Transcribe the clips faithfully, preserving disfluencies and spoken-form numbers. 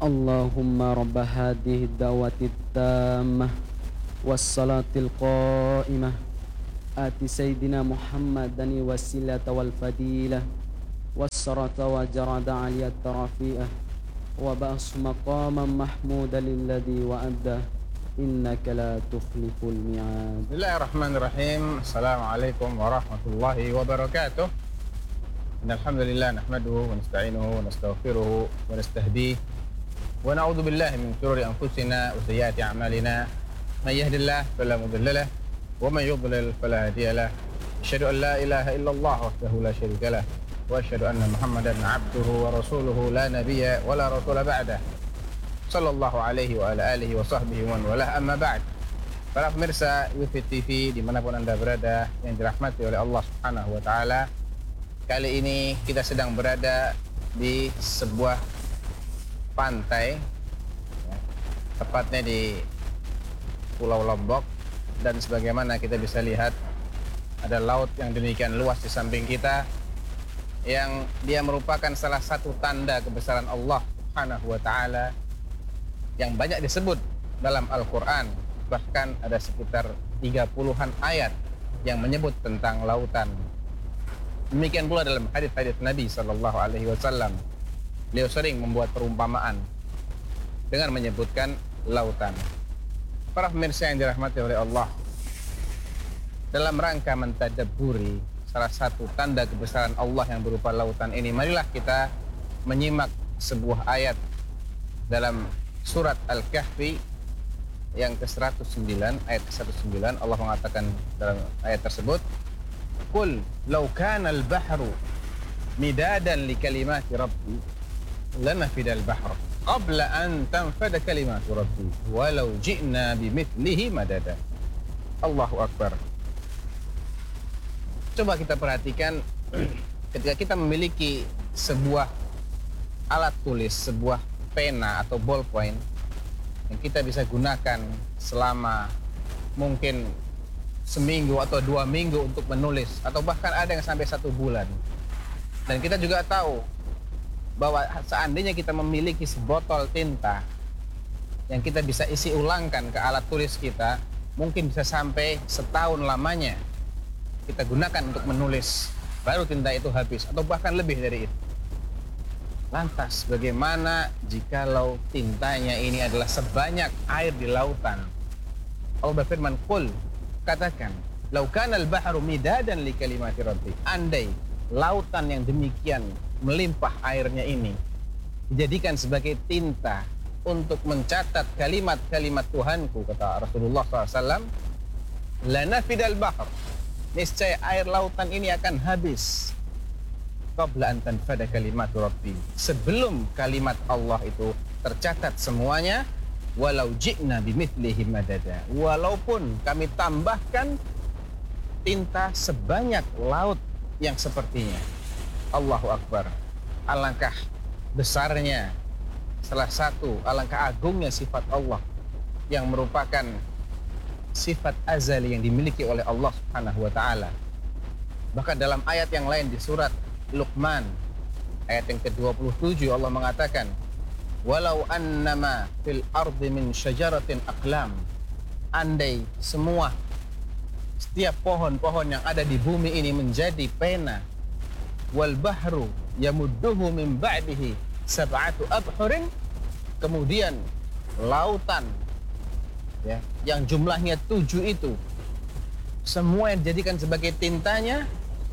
اللهم رب هذه الدعوة التامة والصلاة القائمة آت سيدنا محمدا الوسيلة والفضيلة والصلاة وجرد علي الترفيئة وبأس مقاما محمودا للذي وأدى إنك لا تخلف الميعاد. Bismillahirrahmanirrahim. Assalamualaikum warahmatullahi wabarakatuh. Innalhamdulillah nahmaduhu wa nasta'inuhu wa nastaghfiruhu wa nastahdihi wa na'udzu billahi min shururi anfusina wa sayyiati a'malina. May yahdihillahu fala mudilla lahu wa may yudlil fala hadiya lahu. Asyhadu an la ilaha illallah wahdahu la syarika lahu wa asyhadu anna Muhammadan 'abduhu wa rasuluhu la nabiyya wa la rasula ba'dah. Sallallahu alaihi wa ala alihi wa sahbihi wa man walah, amma ba'd. Para pemirsa Yufid T V dimanapun Anda berada yang dirahmati oleh Allah Subhanahu wa Ta'ala, kali ini kita sedang berada di sebuah pantai, ya, tepatnya di Pulau Lombok, dan sebagaimana kita bisa lihat ada laut yang demikian luas di samping kita, yang dia merupakan salah satu tanda kebesaran Allah Subhanahu wa Ta'ala yang banyak disebut dalam Al-Quran. Bahkan ada sekitar tiga puluhan ayat yang menyebut tentang lautan. Demikian pula dalam hadis-hadis Nabi Sallallahu Alaihi Wasallam, beliau sering membuat perumpamaan dengan menyebutkan lautan. Para pemirsa yang dirahmati oleh Allah, dalam rangka mentadabburi salah satu tanda kebesaran Allah yang berupa lautan ini, marilah kita menyimak sebuah ayat dalam surat Al-Kahfi yang ke seratus sembilan, ayat ke seratus sembilan. Allah mengatakan dalam ayat tersebut, "Qul law kana al-bahru midadan li kalimati rabbi lanafida al-bahru qabla an tanfada kalimatu rabbi walau ji'na bimithlihi madada." Allahu Akbar. Coba kita perhatikan ketika kita memiliki sebuah alat tulis, sebuah pena atau ballpoint yang kita bisa gunakan selama mungkin seminggu atau dua minggu untuk menulis, atau bahkan ada yang sampai satu bulan. Dan kita juga tahu bahwa seandainya kita memiliki sebotol tinta yang kita bisa isi ulangkan ke alat tulis kita, mungkin bisa sampai setahun lamanya kita gunakan untuk menulis, baru tinta itu habis, atau bahkan lebih dari itu. Lantas bagaimana jikalau tintanya ini adalah sebanyak air di lautan? Allah berfirman, "Qul," katakan, "Lau kana al-bahru midadan li kalimati rabbi." Andai lautan yang demikian melimpah airnya ini dijadikan sebagai tinta untuk mencatat kalimat-kalimat Tuhanku, kata Rasulullah shallallahu alaihi wasallam, "Lanafidal bahr." Niscaya air lautan ini akan habis. Qabla an tanfada kalimatu rabbi, sebelum kalimat Allah itu tercatat semuanya. Walau ji'na bimithlihi madada, walaupun kami tambahkan tinta sebanyak laut yang sepertinya. Allahu Akbar. Alangkah besarnya, salah satu alangkah agungnya sifat Allah yang merupakan sifat azali yang dimiliki oleh Allah Subhanahu wa Ta'ala. Bahkan dalam ayat yang lain di surat Luqman ayat yang ke dua puluh tujuh, Allah mengatakan, "Walau annama fil ardi min syajaratin aqlam." Andai semua setiap pohon-pohon yang ada di bumi ini menjadi pena, wal bahru yamudduhu min ba'dihi sab'atu abhurin, kemudian lautan, ya, yang jumlahnya tujuh itu semua yang dijadikan sebagai tintanya,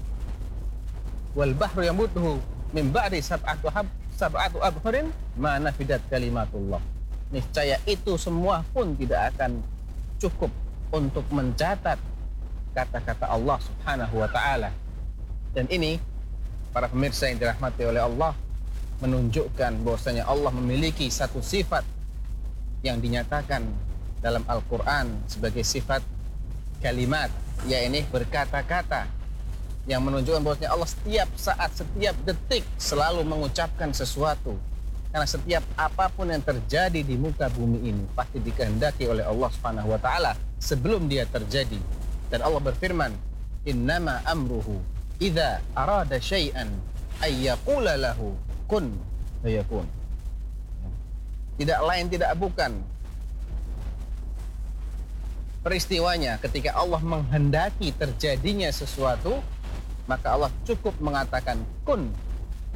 wal bahru yamudduhu min ba'di sab'atu hab sab'atu abhurin ma nafidat kalimatullah. Niscaya itu semua pun tidak akan cukup untuk mencatat kata-kata Allah Subhanahu wa Ta'ala. Dan ini, para pemirsa yang dirahmati oleh Allah, menunjukkan bahwasanya Allah memiliki satu sifat yang dinyatakan dalam Al-Quran sebagai sifat kalimat, yaitu berkata-kata, yang menunjukkan bahwasanya Allah setiap saat, setiap detik selalu mengucapkan sesuatu. Karena setiap apapun yang terjadi di muka bumi ini pasti dikehendaki oleh Allah Subhanahu wa Ta'ala sebelum dia terjadi. Dan Allah berfirman, "Innama amruhu idza arada syai'an ay yaqula lahu kun fayakun." tidak lain tidak bukan peristiwanya ketika Allah menghendaki terjadinya sesuatu, maka Allah cukup mengatakan kun